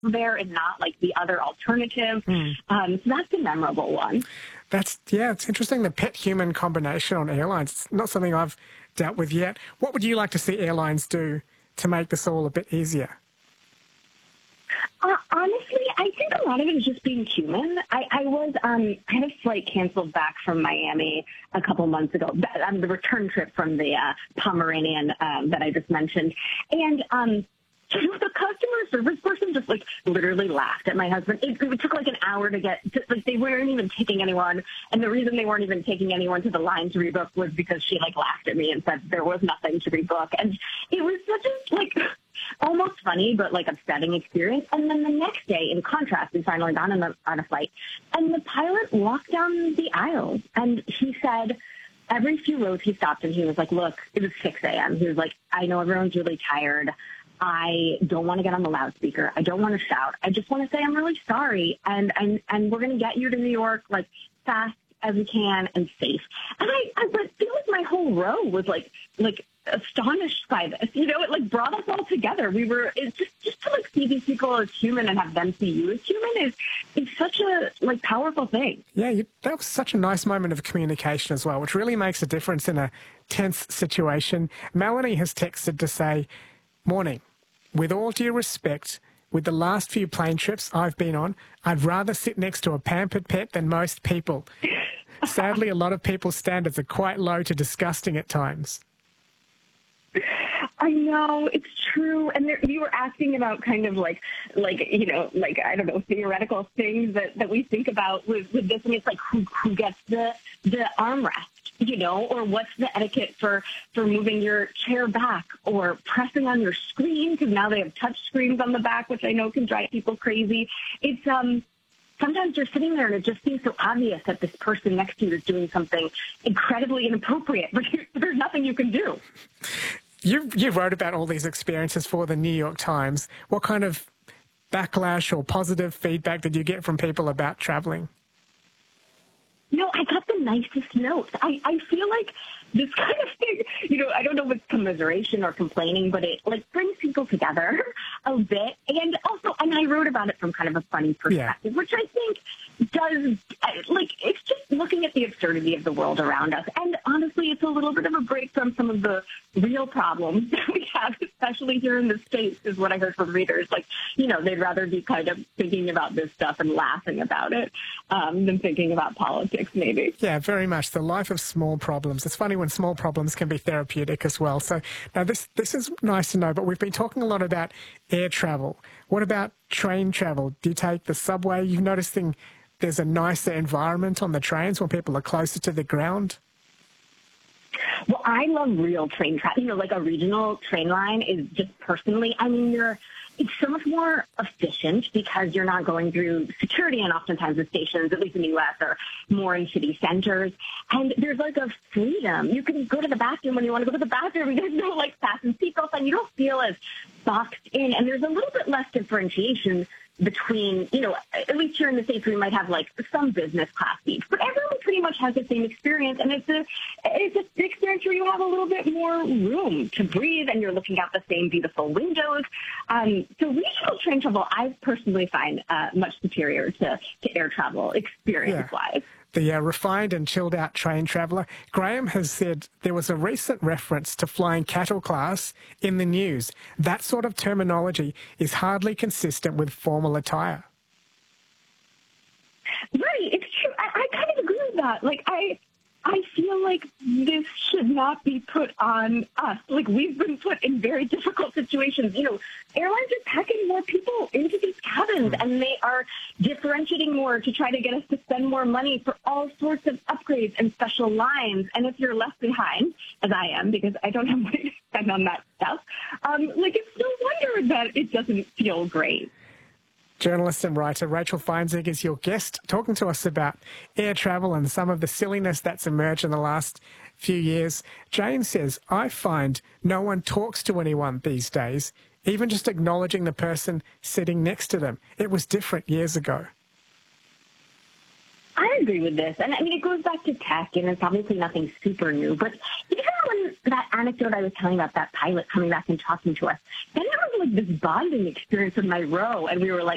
there and not like the other alternative. So that's a memorable one. It's interesting, the pet-human combination on airlines. It's not something I've dealt with yet. What would you like to see airlines do to make this all a bit easier? Honestly, I think a lot of it is just being human. I had a flight canceled back from Miami a couple months ago, the return trip from the Pomeranian that I just mentioned. And the customer service person just like literally laughed at my husband. It took like an hour to get to, like, they weren't even taking anyone. And the reason they weren't even taking anyone to the line to rebook was because she like laughed at me and said there was nothing to rebook. And it was such a like almost funny, but like upsetting experience. And then the next day, in contrast, we finally got on a flight, and the pilot walked down the aisles, and he said, every few rows he stopped and he was like, look, it was 6 a.m. He was like, I know everyone's really tired. I don't want to get on the loudspeaker. I don't want to shout. I just want to say I'm really sorry, and we're going to get you to New York like fast as we can and safe. And I feel like my whole row was like astonished by this. You know, it like brought us all together. It's just to like see these people as human and have them see you as human is such a like powerful thing. Yeah, that was such a nice moment of communication as well, which really makes a difference in a tense situation. Melanie has texted to say, morning. With all due respect, with the last few plane trips I've been on, I'd rather sit next to a pampered pet than most people. Sadly, a lot of people's standards are quite low to disgusting at times. I know, it's true. And you were asking about kind of like you know, like, I don't know, theoretical things that we think about with this. And it's like who gets the armrest, you know, or what's the etiquette for moving your chair back or pressing on your screen, because now they have touch screens on the back, which I know can drive people crazy. It's sometimes you're sitting there and it just seems so obvious that this person next to you is doing something incredibly inappropriate, but there's nothing you can do. You wrote about all these experiences for the New York Times. What kind of backlash or positive feedback did you get from people about traveling? No, I got the nicest notes. I feel like this kind of thing, you know, I don't know if it's commiseration or complaining, but it like brings people together a bit. And also, and I wrote about it from kind of a funny perspective, which I think does, like, it's just looking at the absurdity of the world around us. And honestly, it's a little bit of a break from some of the real problems that we have, especially here in the States, is what I heard from readers. Like, you know, they'd rather be kind of thinking about this stuff and laughing about it than thinking about politics, maybe. Yeah, very much. The life of small problems. It's funny when small problems can be therapeutic as well. So now this is nice to know, but we've been talking a lot about air travel. What about train travel? Do you take the subway? You've noticing there's a nicer environment on the trains when people are closer to the ground? Well, I love real train travel. You know, like a regional train line is just personally, I mean, it's so much more efficient because you're not going through security, and oftentimes the stations, at least in the U.S., are more in city centers. And there's like a freedom. You can go to the bathroom when you want to go to the bathroom. There's no like fasten seatbelts, and you don't feel as boxed in. And there's a little bit less differentiation between, you know, at least here in the States, we might have like some business class seats, but everyone pretty much has the same experience. And it's an experience where you have a little bit more room to breathe and you're looking out the same beautiful windows. So regional train travel, I personally find much superior to air travel experience-wise. Yeah. The refined and chilled out train traveller. Graham has said there was a recent reference to flying cattle class in the news. That sort of terminology is hardly consistent with formal attire. Right, it's true. I kind of agree with that. Like, I feel like this should not be put on us. Like, we've been put in very difficult situations. You know, airlines are packing more people into these cabins, and they are differentiating more to try to get us to spend more money for all sorts of upgrades and special lines. And if you're left behind, as I am, because I don't have money to spend on that stuff, like, it's no wonder that it doesn't feel great. Journalist and writer Rachel Feinzig is your guest, talking to us about air travel and some of the silliness that's emerged in the last few years. Jane says, I find no one talks to anyone these days, even just acknowledging the person sitting next to them. It was different years ago. I agree with this. And I mean, it goes back to tech, and it's obviously nothing super new. But even when that anecdote I was telling about that pilot coming back and talking to us, then there was like this bonding experience with my row, and we were like,